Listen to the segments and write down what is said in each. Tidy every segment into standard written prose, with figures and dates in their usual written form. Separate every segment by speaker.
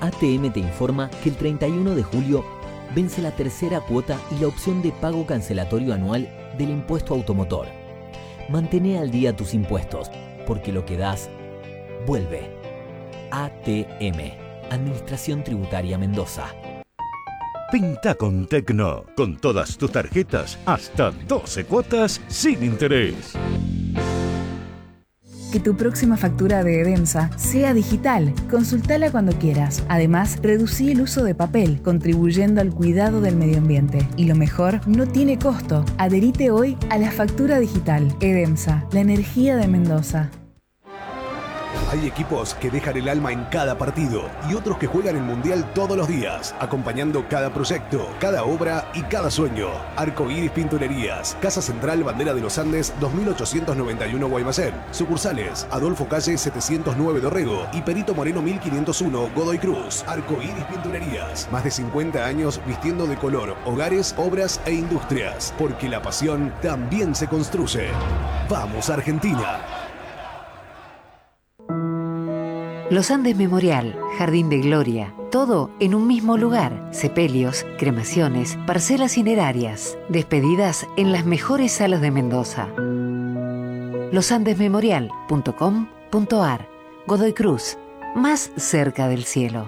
Speaker 1: ATM te informa que el 31 de julio vence la tercera cuota y la opción de pago cancelatorio anual del impuesto automotor. Mantén al día tus impuestos, porque lo que das, vuelve. ATM, Administración Tributaria Mendoza.
Speaker 2: Pinta con Tecno, con todas tus tarjetas, hasta 12 cuotas sin interés.
Speaker 3: Que tu próxima factura de Edemsa sea digital. Consultala cuando quieras. Además, reducí el uso de papel, contribuyendo al cuidado del medio ambiente. Y lo mejor, no tiene costo. Adherite hoy a la factura digital. Edemsa, la energía de Mendoza.
Speaker 4: Hay equipos que dejan el alma en cada partido y otros que juegan el Mundial todos los días, acompañando cada proyecto, cada obra y cada sueño. Arcoíris Pinturerías, Casa Central Bandera de los Andes 2891 Guaymallén. Sucursales Adolfo Calle 709 Dorrego y Perito Moreno 1501 Godoy Cruz. Arcoíris Pinturerías, más de 50 años vistiendo de color hogares, obras e industrias, porque la pasión también se construye. ¡Vamos, Argentina!
Speaker 5: Los Andes Memorial, Jardín de Gloria, todo en un mismo lugar. Sepelios, cremaciones, parcelas cinerarias, despedidas en las mejores salas de Mendoza. losandesmemorial.com.ar. Godoy Cruz, más cerca del cielo.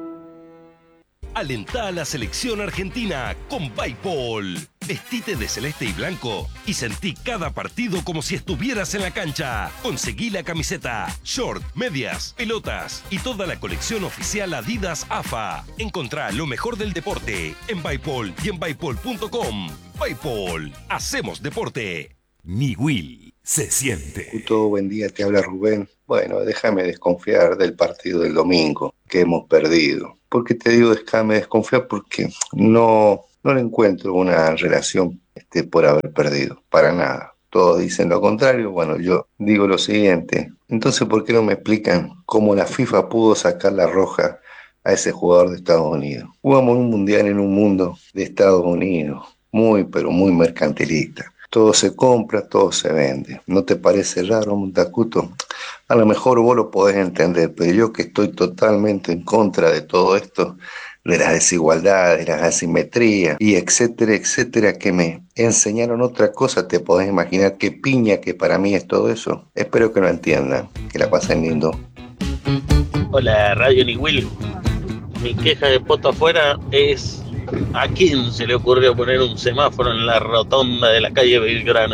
Speaker 6: Alentá a la selección argentina con Bipol. Vestite de celeste y blanco y sentí cada partido como si estuvieras en la cancha. Conseguí la camiseta, short, medias, pelotas y toda la colección oficial Adidas AFA. Encontrá lo mejor del deporte en Bipol y en bipol.com. Bipol, hacemos deporte.
Speaker 2: Niwil se siente.
Speaker 7: Buen día, te habla Rubén. Bueno, déjame desconfiar del partido del domingo que hemos perdido. ¿Por qué te digo déjame desconfiar? Porque no le encuentro una relación por haber perdido, para nada. Todos dicen lo contrario, bueno, yo digo lo siguiente. Entonces, ¿por qué no me explican cómo la FIFA pudo sacar la roja a ese jugador de Estados Unidos? Jugamos un mundial en un mundo de Estados Unidos, muy, pero muy mercantilista. Todo se compra, todo se vende. ¿No te parece raro, Montacuto? A lo mejor vos lo podés entender, pero yo que estoy totalmente en contra de todo esto, de las desigualdades, de las asimetrías y etcétera, etcétera, que me enseñaron otra cosa, te podés imaginar qué piña que para mí es todo eso. Espero que lo entiendan, que la pasen lindo.
Speaker 8: Hola, Radio Niwil. Mi queja de poto afuera es: ¿a quién se le ocurrió poner un semáforo en la rotonda de la calle Belgrano?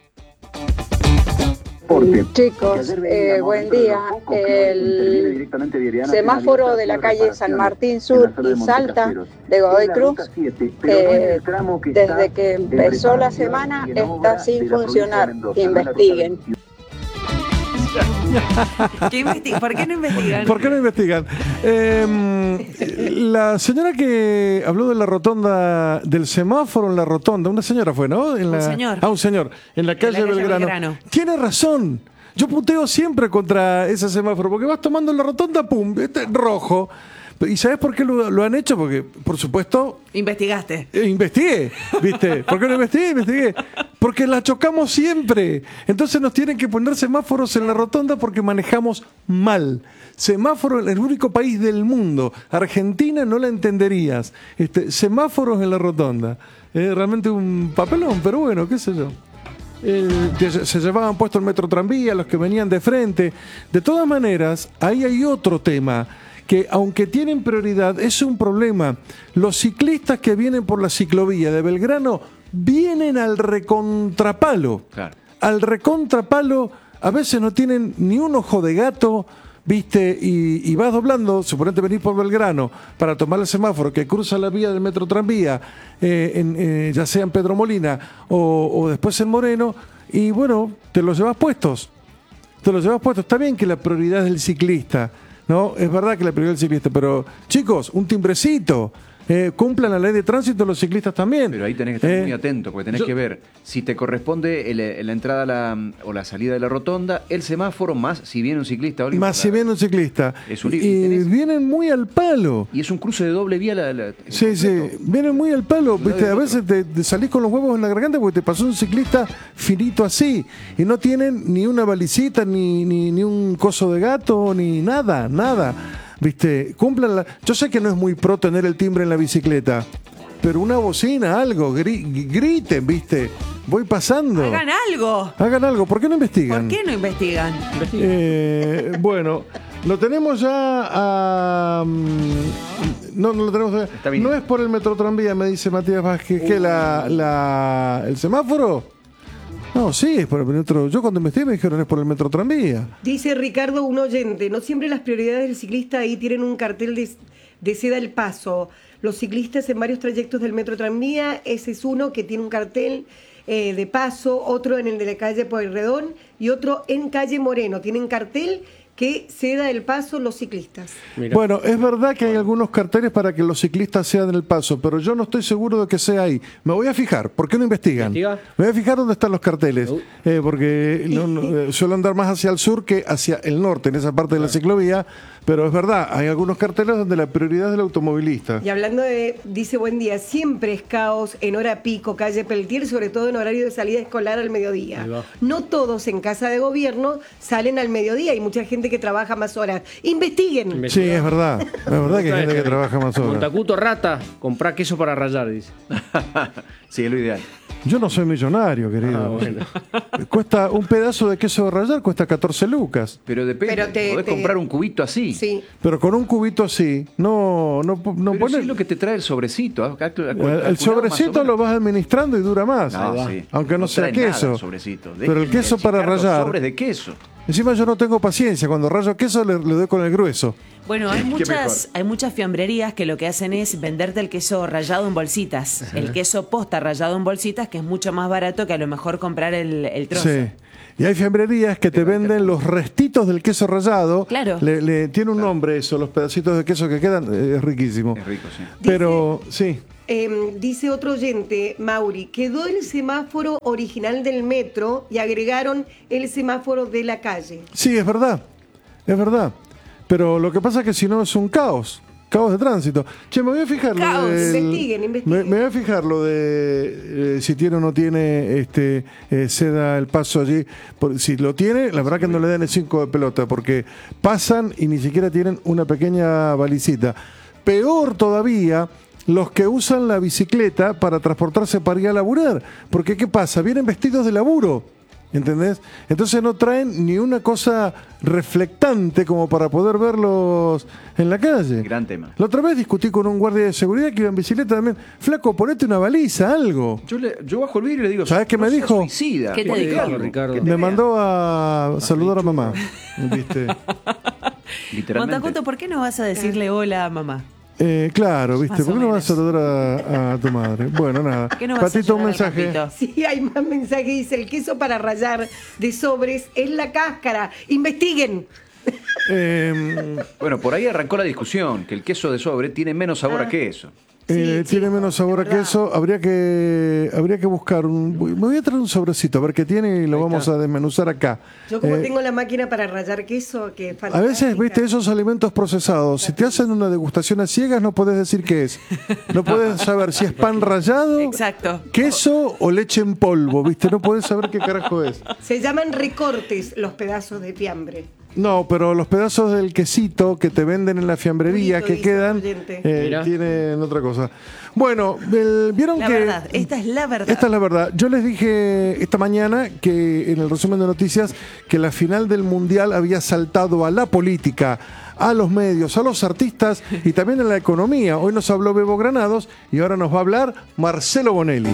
Speaker 9: Chicos, buen día. El semáforo de la calle San Martín Sur y Salta de Godoy Cruz, desde que empezó la semana está sin funcionar. Investiguen.
Speaker 10: ¿Por qué no investigan?
Speaker 11: ¿Por qué no investigan? La señora que habló de la rotonda, del semáforo en la rotonda, una señora fue, ¿no?
Speaker 10: Un señor.
Speaker 11: Un señor, en la calle Belgrano. Tiene razón. Yo puteo siempre contra ese semáforo, porque vas tomando la rotonda, pum, rojo. ¿Y sabes por qué lo han hecho? Porque, por supuesto...
Speaker 10: Investigaste.
Speaker 11: Investigué, ¿viste? ¿Por qué no investigué? Porque la chocamos siempre. Entonces nos tienen que poner semáforos en la rotonda porque manejamos mal. Semáforo en el único país del mundo. Argentina no la entenderías. Semáforos en la rotonda. Realmente un papelón, pero bueno, qué sé yo. Se llevaban puesto el metro tranvía, los que venían de frente. De todas maneras, ahí hay otro tema que, aunque tienen prioridad, es un problema. Los ciclistas que vienen por la ciclovía de Belgrano vienen al recontrapalo. Claro. Al recontrapalo, a veces no tienen ni un ojo de gato, ¿viste? Y vas doblando, suponete venís por Belgrano para tomar el semáforo que cruza la vía del metro tranvía, ya sea en Pedro Molina o después en Moreno, y bueno, te los llevas puestos. Está bien que la prioridad es del ciclista, ¿no? Es verdad que la prioridad es del ciclista, pero chicos, un timbrecito. Cumplan la ley de tránsito los ciclistas también.
Speaker 12: Pero ahí tenés que estar muy atento, porque tenés que ver si te corresponde la entrada o la salida de la rotonda, el semáforo, más si viene un ciclista.
Speaker 11: Si viene un ciclista. Y vienen muy al palo.
Speaker 12: Y es un cruce de doble vía.
Speaker 11: Sí, vienen muy al palo. ¿Viste? A veces te salís con los huevos en la garganta porque te pasó un ciclista finito así. Y no tienen ni una balicita, ni un coso de gato, ni nada. ¿Viste? Cumplan yo sé que no es muy pro tener el timbre en la bicicleta, pero una bocina, algo, griten, ¿viste? Voy pasando.
Speaker 10: Hagan algo.
Speaker 11: Hagan algo. ¿Por qué no investigan?
Speaker 10: ¿Por qué no investigan?
Speaker 11: Bueno, lo tenemos ya a... No lo tenemos ya. No es por el metro tranvía, me dice Matías Vázquez, que el semáforo. No, sí, es por el metro. Yo cuando investigué me dijeron es por el metro tranvía.
Speaker 13: Dice Ricardo, un oyente, no siempre las prioridades del ciclista ahí tienen un cartel de ceda el paso. Los ciclistas en varios trayectos del metro tranvía, ese es uno que tiene un cartel de paso, otro en el de la calle Pueyrredón y otro en calle Moreno. Tienen cartel que ceda el paso los ciclistas.
Speaker 11: Mira. Bueno, es verdad que hay algunos carteles para que los ciclistas cedan el paso, pero yo no estoy seguro de que sea ahí. Me voy a fijar. ¿Por qué no investigan? Me voy a fijar dónde están los carteles, porque suelo andar más hacia el sur que hacia el norte, en esa parte de la ciclovía, pero es verdad, hay algunos carteles donde la prioridad es del automovilista.
Speaker 13: Y hablando dice buen día, siempre es caos en hora pico, calle Peltier, sobre todo en horario de salida escolar al mediodía. No todos en casa de gobierno salen al mediodía, hay mucha gente que trabaja más horas. Investiguen.
Speaker 11: Sí, es verdad que hay gente que trabaja más horas.
Speaker 14: Montacuto Rata, comprá queso para rallar, dice.
Speaker 12: Sí, es lo ideal.
Speaker 11: Yo no soy millonario, querido. Bueno. Cuesta un pedazo de queso de rallar, cuesta 14 lucas.
Speaker 12: Pero depende, podés comprar un cubito así.
Speaker 13: Sí.
Speaker 11: Pero con un cubito así, no
Speaker 12: pones... es lo que te trae el sobrecito.
Speaker 11: El sobrecito lo vas administrando y dura más.
Speaker 12: Sí.
Speaker 11: Aunque no sea queso.
Speaker 12: Sobrecito.
Speaker 11: Pero el queso para rallar...
Speaker 12: sobres de queso.
Speaker 11: Encima yo no tengo paciencia. Cuando rayo queso le doy con el grueso.
Speaker 10: Bueno, hay muchas fiambrerías que lo que hacen es venderte el queso rallado en bolsitas. Ajá. El queso posta rallado en bolsitas, que es mucho más barato que a lo mejor comprar el trozo.
Speaker 11: Sí. Y hay fiambrerías que te venden los restitos del queso rallado.
Speaker 10: Claro.
Speaker 11: Tiene un nombre eso, los pedacitos de queso que quedan. Es riquísimo.
Speaker 12: Es rico, sí.
Speaker 11: Pero, sí.
Speaker 13: Dice otro oyente, Mauri, quedó el semáforo original del metro y agregaron el semáforo de la calle.
Speaker 11: Sí, es verdad. Es verdad. Pero lo que pasa es que si no es un caos de tránsito. Che, me voy a fijar
Speaker 13: investiguen.
Speaker 11: Me voy a fijar lo de si tiene o no tiene ceda el paso allí. Si lo tiene, la verdad que no le dan el 5 de pelota, porque pasan y ni siquiera tienen una pequeña balicita. Peor todavía los que usan la bicicleta para transportarse para ir a laburar. Porque ¿qué pasa? Vienen vestidos de laburo. ¿Entendés? Entonces no traen ni una cosa reflectante como para poder verlos en la calle.
Speaker 12: Gran tema.
Speaker 11: La otra vez discutí con un guardia de seguridad que iba en bicicleta también. Flaco, ponete una baliza, algo.
Speaker 12: Yo bajo el vidrio y le digo,
Speaker 11: ¿sabés qué me dijo?
Speaker 12: Suicida.
Speaker 10: ¿Qué te dijo,
Speaker 14: Ricardo?
Speaker 11: Me mandó a saludar a mamá. ¿Viste?
Speaker 12: Literalmente.
Speaker 10: Montacuto, ¿por qué no vas a decirle hola a mamá?
Speaker 11: Claro, ¿viste? ¿Por qué no vas a saludar a tu madre? Bueno, nada. Patito, un mensaje.
Speaker 13: Sí, hay más mensajes. Dice, el queso para rallar de sobres es la cáscara. Investiguen.
Speaker 12: Bueno, por ahí arrancó la discusión, que el queso de sobre tiene menos sabor a queso.
Speaker 11: Tiene menos sabor a queso. Habría que buscar me voy a traer un sobrecito a ver qué tiene y lo vamos a desmenuzar acá.
Speaker 13: Yo como tengo la máquina para rallar queso, que es
Speaker 11: a veces, viste, esos alimentos procesados, si te hacen una degustación a ciegas no podés decir qué es. No podés saber si es pan rallado,
Speaker 10: exacto,
Speaker 11: queso o leche en polvo, viste, no podés saber qué carajo es.
Speaker 13: Se llaman recortes los pedazos de fiambre.
Speaker 11: No, pero los pedazos del quesito que te venden en la fiambrería que quedan tienen otra cosa. Bueno, vieron
Speaker 10: la
Speaker 11: que...
Speaker 10: verdad, esta es la verdad.
Speaker 11: Esta es la verdad. Yo les dije esta mañana que en el resumen de noticias que la final del Mundial había saltado a la política, a los medios, a los artistas y también a la economía. Hoy nos habló Bebo Granados y ahora nos va a hablar Marcelo Bonelli.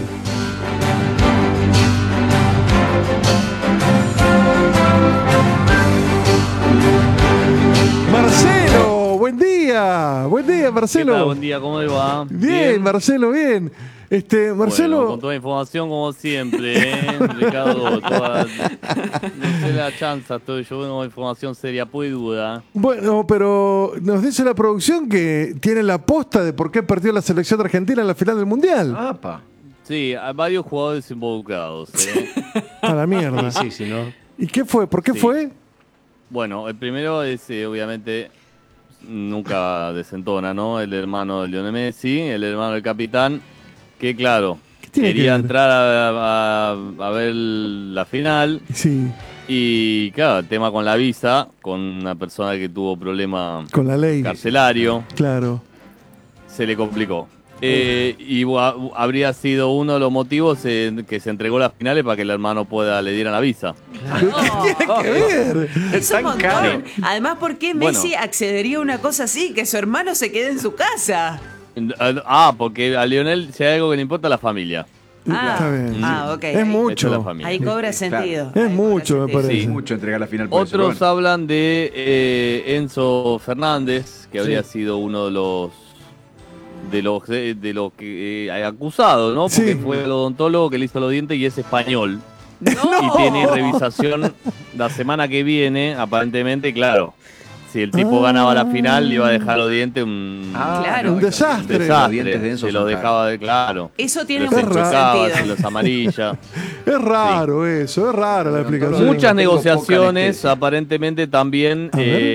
Speaker 11: Marcelo, buen día, Marcelo.
Speaker 15: ¿Qué tal? Buen día, ¿cómo le va?
Speaker 11: Bien, Marcelo, bien. Marcelo.
Speaker 15: Bueno, con toda información como siempre, Ricardo, no sé la chanza, estoy yo con información seria, muy duda.
Speaker 11: Bueno, pero nos dice la producción que tiene la posta de por qué perdió la selección de Argentina en la final del Mundial.
Speaker 12: ¡Apa!
Speaker 15: Sí, hay varios jugadores involucrados.
Speaker 11: A la mierda.
Speaker 14: Sí, ¿no?
Speaker 11: ¿Y qué fue? ¿Por qué fue?
Speaker 15: Bueno, el primero es, obviamente, nunca desentona, ¿no? El hermano de Lionel Messi, el hermano del capitán, que claro, quería entrar a ver la final.
Speaker 11: Sí.
Speaker 15: Y claro, el tema con la visa, con una persona que tuvo problema
Speaker 11: con la ley
Speaker 15: carcelario,
Speaker 11: claro, se
Speaker 15: le complicó. Y habría sido uno de los motivos que se entregó las finales para que el hermano le dieran la visa.
Speaker 11: ¿Qué tiene que ver?
Speaker 10: Es un montón. Además, ¿por qué Messi accedería a una cosa así? Que su hermano se quede en su casa.
Speaker 15: Porque a Lionel, si hay algo que le importa, la familia.
Speaker 11: Está bien.
Speaker 10: Ok.
Speaker 11: Es mucho.
Speaker 10: Ahí cobra sentido.
Speaker 11: Es mucho, me parece.
Speaker 12: Sí, mucho entregar la final por
Speaker 15: Otros
Speaker 12: eso,
Speaker 15: hablan de Enzo Fernández, que habría sido uno de los que acusado, ¿no? Porque fue el odontólogo que le hizo los dientes y es español. Y tiene revisación la semana que viene, aparentemente, claro. Si el tipo ganaba la final, le iba a dejar los dientes un
Speaker 11: desastre.
Speaker 15: Los dientes de Enzo se los dejaba claro.
Speaker 10: Eso tiene
Speaker 15: mucho sentido.
Speaker 11: Se
Speaker 15: los amarilla.
Speaker 11: Es raro eso, es rara la explicación.
Speaker 15: Muchas negociaciones, aparentemente también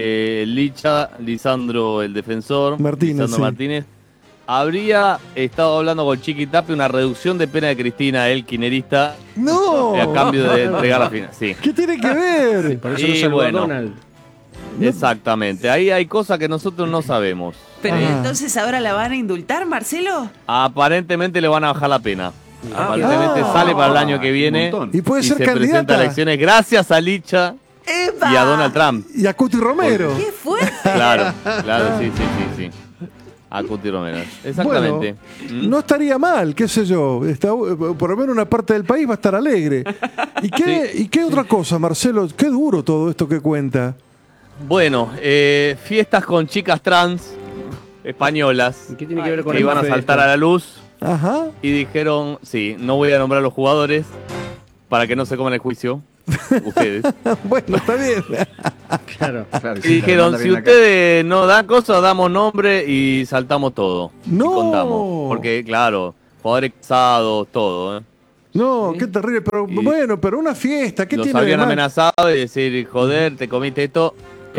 Speaker 15: Lisandro, el defensor, Martínez, habría estado hablando con Chiqui Tapia una reducción de pena de Cristina, el kirchnerista, a cambio de entregar la final. Sí.
Speaker 11: ¿Qué tiene que ver?
Speaker 14: Sí, por eso lo saludó Donald.
Speaker 15: Exactamente, ahí hay cosas que nosotros no sabemos.
Speaker 10: Pero entonces ahora la van a indultar, Marcelo.
Speaker 15: Aparentemente le van a bajar la pena. Aparentemente sale para el año que viene
Speaker 11: y puede ser
Speaker 15: se
Speaker 11: candidata
Speaker 15: presenta a elecciones gracias a Licha y a Donald Trump
Speaker 11: y a Cuti Romero.
Speaker 10: ¡Qué fuerte!
Speaker 15: Claro, sí. A Cuti Romero, exactamente.
Speaker 11: Bueno, no estaría mal, qué sé yo. Por lo menos una parte del país va a estar alegre. ¿Y qué otra cosa, Marcelo? Qué duro todo esto que cuenta.
Speaker 15: Bueno, fiestas con chicas trans españolas
Speaker 14: ¿Qué tiene que ver con
Speaker 15: que iban a saltar a la luz.
Speaker 11: Ajá.
Speaker 15: Y dijeron, no voy a nombrar a los jugadores para que no se coman el juicio. Ustedes.
Speaker 11: Bueno, está bien.
Speaker 14: Claro.
Speaker 15: Y dijeron, si ustedes no dan cosas, damos nombre y saltamos todo.
Speaker 11: No.
Speaker 15: Y contamos. Porque, claro, jugadores casados, todo.
Speaker 11: No, qué terrible. Pero bueno, pero una fiesta, ¿qué
Speaker 15: los
Speaker 11: tiene de
Speaker 15: habían
Speaker 11: mal?
Speaker 15: amenazado y decir, joder, te comiste esto.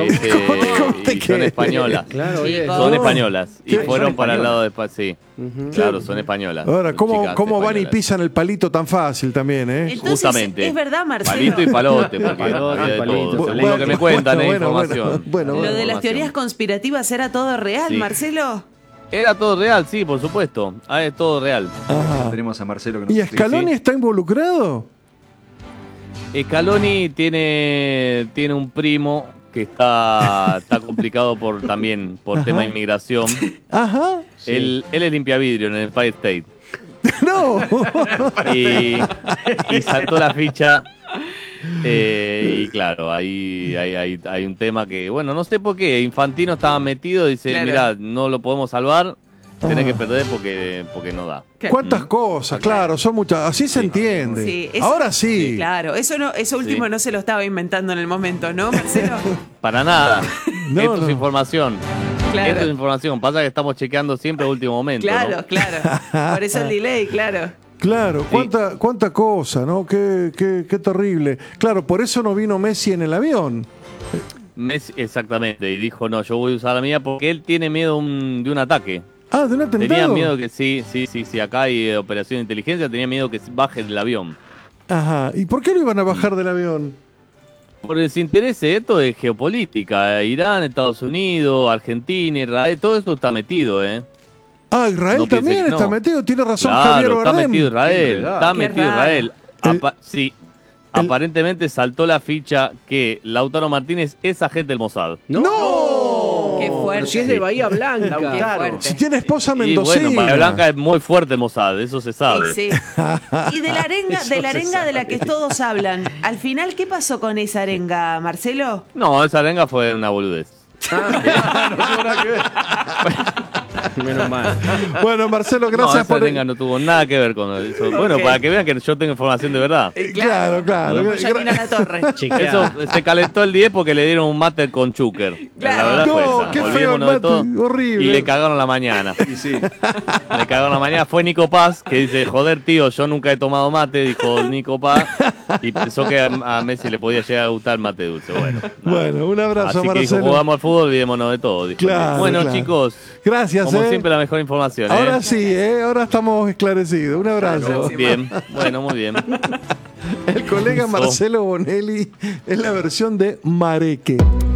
Speaker 15: Y son españolas.
Speaker 14: Claro, oye,
Speaker 15: son españolas. Y
Speaker 11: ¿Qué?
Speaker 15: fueron para el lado de sí. Claro, son españolas.
Speaker 11: Ahora,
Speaker 15: Son
Speaker 11: ¿cómo
Speaker 15: chicas
Speaker 11: van y
Speaker 15: españolas.
Speaker 11: pisan el palito tan fácil también,
Speaker 10: Entonces,
Speaker 15: justamente.
Speaker 10: es verdad, Marcelo.
Speaker 15: Palito y palote, porque había de todo. Según lo que me cuentan, información.
Speaker 10: Lo de las teorías conspirativas era todo real,
Speaker 15: Sí.
Speaker 10: Marcelo.
Speaker 15: Era todo real, sí, por supuesto. Es todo real.
Speaker 12: Tenemos a Marcelo que
Speaker 11: ¿Y Scaloni está involucrado?
Speaker 15: Scaloni tiene un primo que está complicado por tema de inmigración.
Speaker 11: Ajá.
Speaker 15: Él es limpiavidrio en el Empire State.
Speaker 11: No.
Speaker 15: y saltó la ficha. Y claro, ahí hay un tema que, bueno, no sé por qué. Infantino estaba metido y dice, mira, no lo podemos salvar. Tenés que perder porque no da.
Speaker 11: ¿Cuántas cosas? Claro, son muchas. Así se entiende.
Speaker 10: Sí,
Speaker 11: Ahora sí.
Speaker 10: Claro, eso último no se lo estaba inventando en el momento, ¿no, Marcelo?
Speaker 15: Para nada.
Speaker 11: No,
Speaker 15: Esto es información.
Speaker 10: Claro.
Speaker 15: Esto es información. Pasa que estamos chequeando siempre el último momento.
Speaker 10: Claro,
Speaker 15: ¿no?
Speaker 10: claro. Por eso el delay, claro.
Speaker 11: Claro, cuánta cosa, ¿no? Qué terrible. Claro, por eso no vino Messi en el avión.
Speaker 15: Messi, exactamente. Y dijo, no, yo voy a usar la mía porque él tiene miedo de un ataque.
Speaker 11: Ah, ¿de un atentado?
Speaker 15: Tenía miedo que sí, acá hay operación de inteligencia, tenía miedo que baje del avión.
Speaker 11: Ajá, ¿y por qué lo iban a bajar del avión?
Speaker 15: Por el interés esto de geopolítica, Irán, Estados Unidos, Argentina, Israel, todo esto está metido,
Speaker 11: Ah, Israel
Speaker 15: No piense
Speaker 11: también
Speaker 15: que no.
Speaker 11: está metido, tiene razón
Speaker 15: Claro,
Speaker 11: Javier
Speaker 15: está
Speaker 11: Bardem.
Speaker 15: metido Israel, está
Speaker 10: Qué
Speaker 15: metido
Speaker 10: raro.
Speaker 15: Israel. Sí, aparentemente saltó la ficha que Lautaro Martínez es agente del Mossad.
Speaker 11: ¡No!
Speaker 10: Qué fuerte.
Speaker 14: Pero si es de Bahía Blanca.
Speaker 10: Qué fuerte.
Speaker 11: Si tiene esposa
Speaker 15: Y
Speaker 11: mendocina.
Speaker 15: bueno, Bahía Blanca es muy fuerte el Mossad, eso se sabe.
Speaker 10: Sí. Y de la arenga de la que todos hablan, al final, ¿qué pasó con esa arenga, Marcelo?
Speaker 15: No, esa arenga fue una boludez.
Speaker 14: Menos mal.
Speaker 11: Bueno, Marcelo,
Speaker 15: No,
Speaker 11: gracias
Speaker 15: esa
Speaker 11: por...
Speaker 15: arenga no tuvo nada que ver con eso. Bueno, para que vean que yo tengo información de verdad.
Speaker 11: Claro.
Speaker 10: Janina La Torre.
Speaker 15: Eso se calentó el 10 porque le dieron un mate con chúquer.
Speaker 10: Claro.
Speaker 15: La verdad fue
Speaker 11: No,
Speaker 15: esa.
Speaker 11: qué feo el
Speaker 15: Olvidémonos de
Speaker 11: mate,
Speaker 15: todo.
Speaker 11: horrible.
Speaker 15: Y le cagaron la mañana. Le cagaron la mañana. Fue Nico Paz que dice, joder tío, yo nunca he tomado mate, dijo Nico Paz. Y pensó que a Messi le podía llegar a gustar el mate dulce.
Speaker 11: Bueno, un abrazo,
Speaker 15: así que
Speaker 11: Marcelo.
Speaker 15: dijo, jugamos al fútbol, olvidémonos de todo. Dijo.
Speaker 11: Claro,
Speaker 15: Bueno,
Speaker 11: claro.
Speaker 15: chicos.
Speaker 11: Gracias,
Speaker 15: Como siempre, la mejor información.
Speaker 11: Ahora sí, ahora estamos esclarecidos. Un abrazo.
Speaker 15: Bien, bueno, muy bien.
Speaker 11: El colega
Speaker 15: Enzo.
Speaker 11: Marcelo Bonelli es la versión de Mareque.